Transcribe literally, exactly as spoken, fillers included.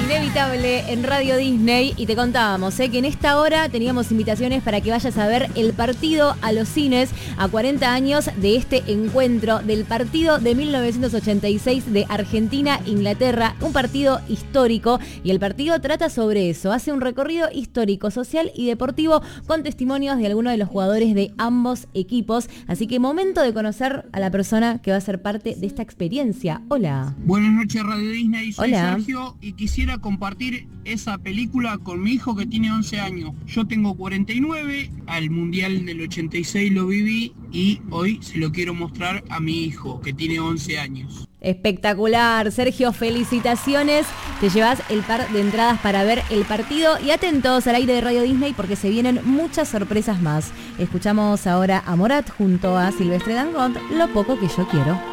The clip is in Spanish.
Inevitable en Radio Disney y te contábamos ¿eh? que en esta hora teníamos invitaciones para que vayas a ver el partido a los cines a cuarenta años de este encuentro del partido de mil novecientos ochenta y seis de Argentina-Inglaterra, un partido histórico y el partido trata sobre eso, hace un recorrido histórico, social y deportivo con testimonios de algunos de los jugadores de ambos equipos, así que momento de conocer a la persona que va a ser parte de esta experiencia. Hola. Buenas noches Radio Disney, soy Hola. Sergio y quisiera compartir esa película con mi hijo que tiene once años. Yo tengo cuarenta y nueve, al Mundial del ochenta y seis lo viví y hoy se lo quiero mostrar a mi hijo que tiene once años. Espectacular, Sergio, felicitaciones. Te llevas el par de entradas para ver el partido y atentos al aire de Radio Disney porque se vienen muchas sorpresas más. Escuchamos ahora a Morat junto a Silvestre Dangond, Lo poco que yo quiero.